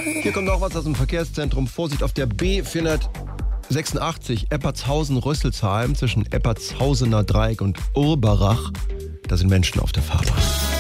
Hier kommt noch was aus dem Verkehrszentrum. Vorsicht auf der B486 Eppertshausen-Rüsselsheim zwischen Eppertshausener Dreieck und Urberach. Da sind Menschen auf der Fahrbahn.